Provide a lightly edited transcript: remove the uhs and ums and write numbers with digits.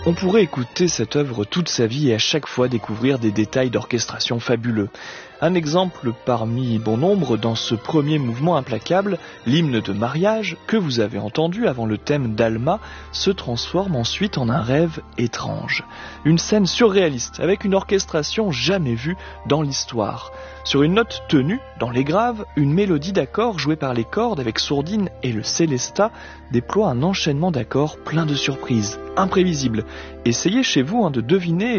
On pourrait écouter cette œuvre toute sa vie et à chaque fois découvrir des détails d'orchestration fabuleux. Un exemple parmi bon nombre dans ce premier mouvement implacable, l'hymne de mariage que vous avez entendu avant le thème d'Alma se transforme ensuite en un rêve étrange. Une scène surréaliste avec une orchestration jamais vue dans l'histoire. Sur une note tenue, dans les graves, une mélodie d'accords jouée par les cordes avec sourdine et le célesta déploie un enchaînement d'accords plein de surprises, imprévisibles. Essayez chez vous de deviner